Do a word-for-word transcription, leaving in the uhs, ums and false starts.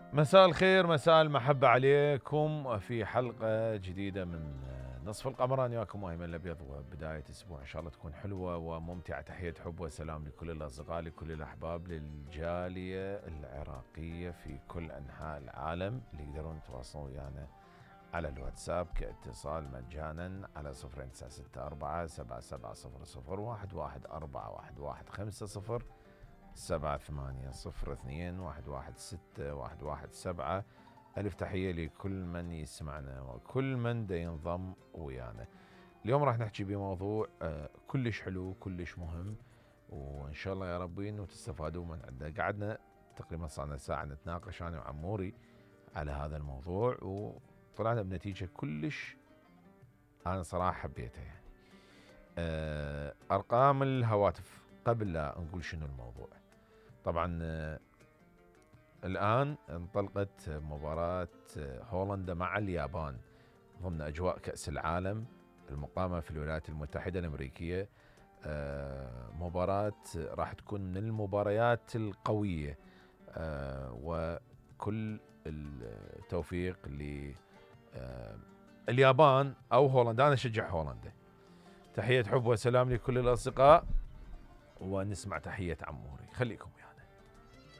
مساء الخير، مساء المحبة عليكم في حلقة جديدة من نصف القمر. أنا وياكم أيمن الأبيض، وبداية أسبوع إن شاء الله تكون حلوة وممتعة. تحية حب وسلام لكل الأصدقاء، لكل الأحباب، للجالية العراقية في كل أنحاء العالم اللي يقدرون يتواصلون ويانا على الواتساب كاتصال مجانا على صفر تسعة ستة أربعة سبعة سبعة صفر صفر واحد واحد أربعة واحد واحد خمسة صفر سبعة ثمانية صفر اثنين واحد واحد ستة واحد واحد سبعة. ألف تحية لكل من يسمعنا وكل من دا ينضم ويانا. اليوم راح نحكي بموضوع آه كلش حلو، كلش مهم، وإن شاء الله يا ربي إنه تستفادوا من عنده. قعدنا تقريبا صارنا ساعة نتناقش أنا وعموري على هذا الموضوع، وطلعنا بنتيجة كلش أنا صراحة حبيتها. يعني آه أرقام الهواتف قبل لا نقول شنو الموضوع. طبعا آه الآن انطلقت مباراة آه هولندا مع اليابان ضمن أجواء كأس العالم المقامة في الولايات المتحدة الأمريكية. آه مباراة راح تكون من المباريات القوية، آه وكل التوفيق لليابان آه أو هولندا. أنا أشجع هولندا. تحية حب وسلام لكل الأصدقاء، ونسمع تحية عموري. خليكم ويانا.